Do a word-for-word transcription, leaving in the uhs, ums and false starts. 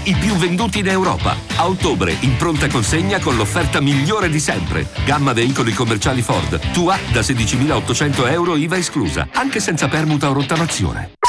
i più venduti in Europa. A ottobre, in pronta consegna con l'offerta migliore di sempre. Gamma veicoli commerciali Ford. Tua da sedicimilaottocento euro I V A esclusa, anche senza permuta o rottamazione.